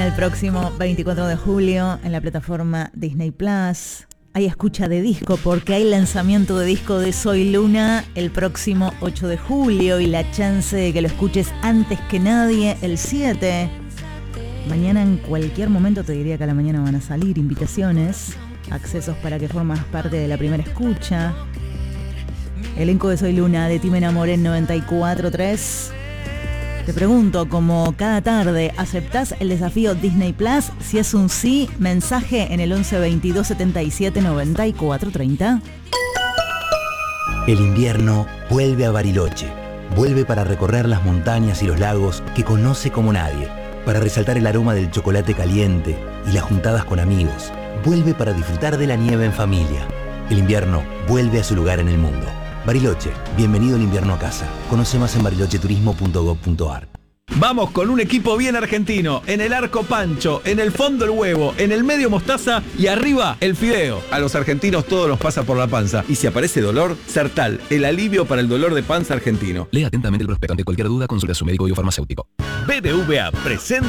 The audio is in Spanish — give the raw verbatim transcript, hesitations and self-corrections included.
el próximo veinticuatro de julio en la plataforma Disney Plus. Hay escucha de disco porque hay lanzamiento de disco de Soy Luna el próximo ocho de julio y la chance de que lo escuches antes que nadie el siete. Mañana en cualquier momento, te diría que a la mañana van a salir invitaciones, accesos para que formas parte de la primera escucha. Elenco de Soy Luna, de ti me enamoré en noventa y cuatro punto tres. Te pregunto, como cada tarde, ¿aceptás el desafío Disney Plus? Si es un sí, mensaje en el once veintidós setenta y siete noventa y cuatro treinta. El invierno vuelve a Bariloche. Vuelve para recorrer las montañas y los lagos que conoce como nadie. Para resaltar el aroma del chocolate caliente y las juntadas con amigos. Vuelve para disfrutar de la nieve en familia. El invierno vuelve a su lugar en el mundo. Bariloche, bienvenido el invierno a casa. Conoce más en bariloche turismo punto gob punto ar. Vamos con un equipo bien argentino. En el arco Pancho, en el fondo el huevo, en el medio mostaza y arriba el fideo. A los argentinos todo nos pasa por la panza. Y si aparece dolor, Sertal, el alivio para el dolor de panza argentino. Lea atentamente el prospecto. Ante cualquier duda, consulte a su médico y farmacéutico. B B V A presenta